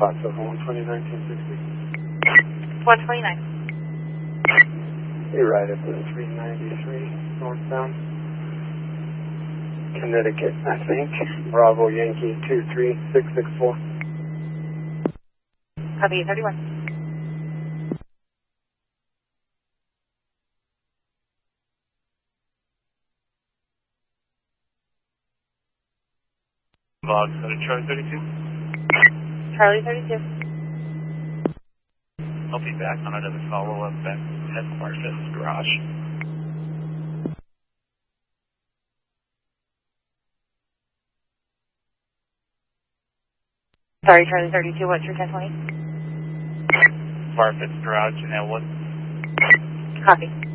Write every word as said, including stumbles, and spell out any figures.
Fox over one twenty-nine, ten sixty. one twenty-nine. You're right at the three ninety-three northbound. Connecticut, I think. Bravo Yankee two three six six four. Copy thirty-one. Log Charlie thirty-two. Charlie thirty-two. I'll be back on another follow-up at Headquarters Garage. Sorry, Charlie thirty-two, what's your ten twenty? Farfetch Garage in Elwood. Copy.